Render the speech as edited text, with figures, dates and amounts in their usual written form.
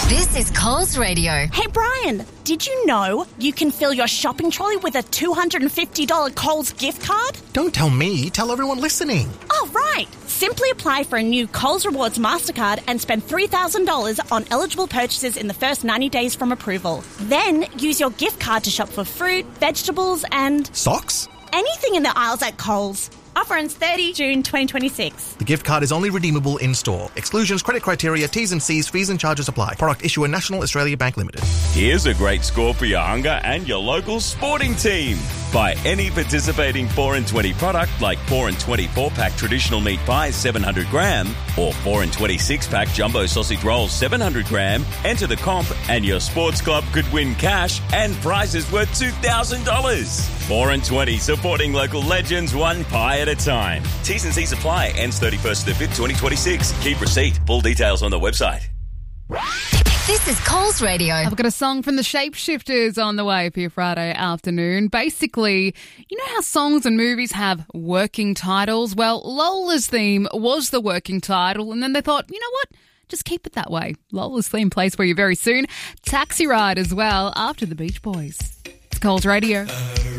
This is Coles Radio. Hey, Brian, did you know you can fill your shopping trolley with a $250 Coles gift card? Don't tell me, tell everyone listening. Oh, right. Simply apply for a new Coles Rewards MasterCard and spend $3,000 on eligible purchases in the first 90 days from approval. Then use your gift card to shop for fruit, vegetables and... Socks? anything in the aisles at Coles. Offer ends 30 June 2026. The gift card is only redeemable in-store. Exclusions, credit criteria, T's and C's, fees and charges apply. Product issuer National Australia Bank Limited. Here's a great score for your hunger and your local sporting team. Buy any participating 4 and 20 product like 4 and 20 4-pack traditional meat pies 700 gram or 4 and 20 6-pack jumbo sausage rolls 700 gram. Enter the comp and your sports club could win cash and prizes worth $2,000. 4 and 20, supporting local legends one pie at a time. T's and C's apply. Ends 31st to 5th, 2026. Keep receipt. Full details on the website. This is Coles Radio. I've got a song from the Shapeshifters on the way for your Friday afternoon. Basically, you know how songs and movies have working titles? Well, Lola's theme was the working title, and then they thought, you know what? Just keep it that way. Lola's theme plays for you very soon. Taxi Ride as well after the Beach Boys. It's Coles Radio.